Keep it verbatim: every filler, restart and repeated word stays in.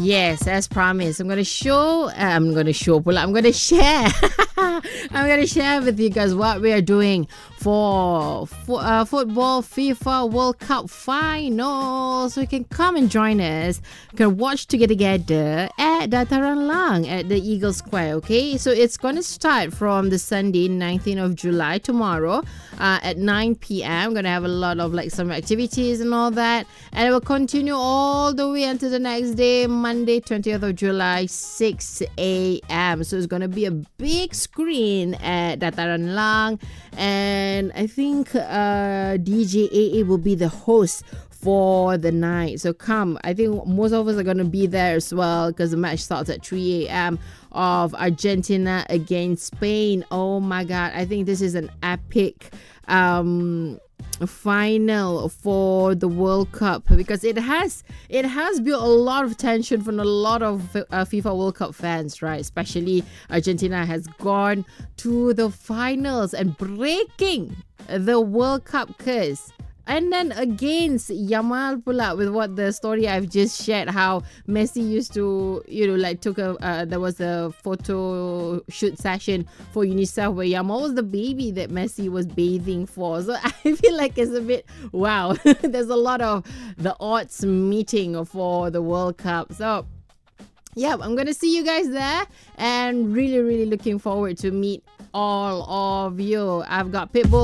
Yes, as promised, I'm going to show, uh, I'm going to show, pula, I'm going to share. I'm going to share with you guys what we are doing for, for uh, football FIFA World Cup final. So you can come and join us. You can watch together together at Dataran Lang at the Eagle Square, okay? So it's going to start from the Sunday, nineteenth of July, tomorrow uh, at nine p.m. Going to have a lot of like some activities and all that. And it will continue all the way until the next day, Monday, twentieth of July, six a.m. So it's going to be a big screen at Dataran Lang. And I think uh, D J A A will be the host for the night. So come. I think most of us are going to be there as well because the match starts at three a.m. of Argentina against Spain. Oh my God. I think this is an epic um final for the World Cup because it has it has built a lot of tension from a lot of uh, FIFA World Cup fans, right? Especially Argentina has gone to the finals and breaking the World Cup curse. And then against Yamal pula with what the story I've just shared, how Messi used to, you know, like took a, uh, there was a photo shoot session for UNICEF where Yamal was the baby that Messi was bathing for. So I feel like it's a bit, wow, there's a lot of the odds meeting for the World Cup. So yeah, I'm going to see you guys there and really, really looking forward to meet all of you. I've got Pitbull.